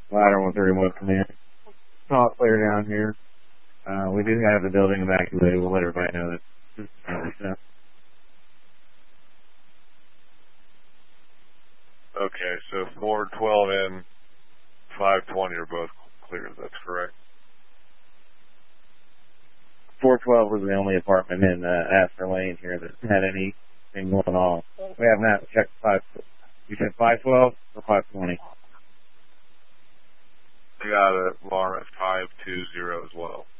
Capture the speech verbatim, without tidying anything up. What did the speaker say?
Ladder one thirty-one command. It's all clear down here. Uh, we do have the building evacuated. We'll let everybody know that. Okay, so four twelve and five twenty are both clear. That's correct. four twelve was the only apartment in uh, Astor Lane here that had anything going on. We have not checked five. You said five twelve or five twenty? I got an alarm at five two zero as well.